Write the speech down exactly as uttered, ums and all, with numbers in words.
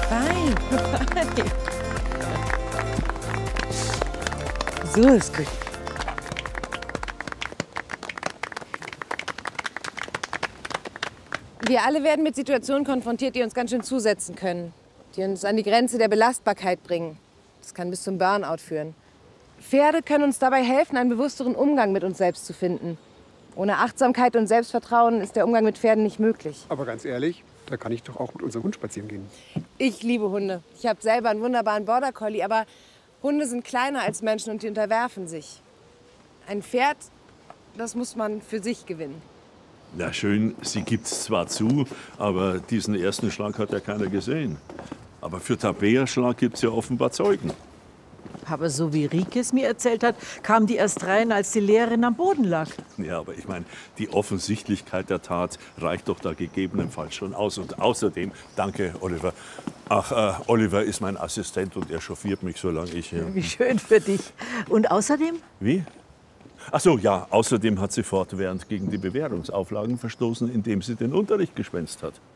Fein. So ist gut. Wir alle werden mit Situationen konfrontiert, die uns ganz schön zusetzen können. Die uns an die Grenze der Belastbarkeit bringen. Das kann bis zum Burnout führen. Pferde können uns dabei helfen, einen bewussteren Umgang mit uns selbst zu finden. Ohne Achtsamkeit und Selbstvertrauen ist der Umgang mit Pferden nicht möglich. Aber ganz ehrlich, da kann ich doch auch mit unserem Hund spazieren gehen. Ich liebe Hunde. Ich habe selber einen wunderbaren Border Collie, aber Hunde sind kleiner als Menschen und die unterwerfen sich. Ein Pferd, das muss man für sich gewinnen. Na schön, sie gibt's zwar zu, aber diesen ersten Schlag hat ja keiner gesehen. Aber für Tabea-Schlag gibt's ja offenbar Zeugen. Aber so wie Rike es mir erzählt hat, kam die erst rein, als die Lehrerin am Boden lag. Ja, aber ich meine, die Offensichtlichkeit der Tat reicht doch da gegebenenfalls schon aus. Und außerdem, danke, Oliver. Ach, äh, Oliver ist mein Assistent und er chauffiert mich, solange ich hier... Wie schön für dich. Und außerdem? Wie? Ach so, ja, außerdem hat sie fortwährend gegen die Bewährungsauflagen verstoßen, indem sie den Unterricht geschwänzt hat.